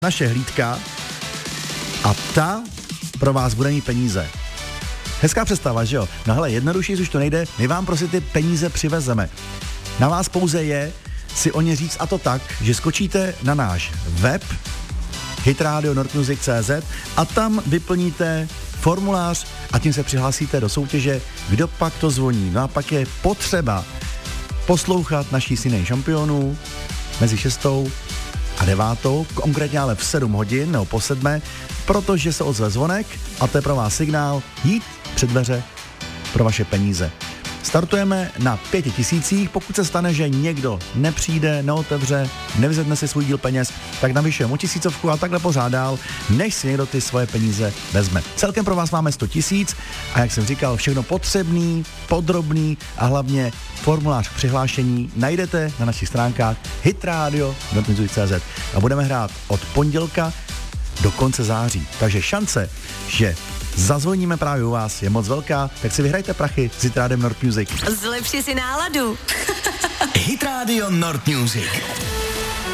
naše hlídka a ta pro vás bude mít peníze. Hezká představa, že jo? No hele, jednodušší už to nejde, my vám prostě ty peníze přivezeme. Na vás pouze je si o ně říct, a to tak, že skočíte na náš web hitradio.nordmusic.cz a tam vyplníte formulář a tím se přihlásíte do soutěže, kdo pak to zvoní. No a pak je potřeba poslouchat naší Synej šampionů mezi 6. a 9, konkrétně ale v 7 hodin nebo po 7, protože se ozve zvonek a to je pro vás signál jít před dveře pro vaše peníze. Startujeme na 5000, pokud se stane, že někdo nepřijde, neotevře, nevyzvedne si svůj díl peněz, tak navyšujeme o 1000 a takhle pořád dál, než si někdo ty svoje peníze vezme. Celkem pro vás máme 100 000 a jak jsem říkal, všechno potřebný, podrobný a hlavně formulář k přihlášení najdete na našich stránkách hitradio.cz a budeme hrát od pondělka do konce září. Takže šance, že zazvoníme právě u vás, je moc velká, tak si vyhrajte prachy s Hitrádiem Nord Music. Zlepši si náladu. Hitradio Nord Music.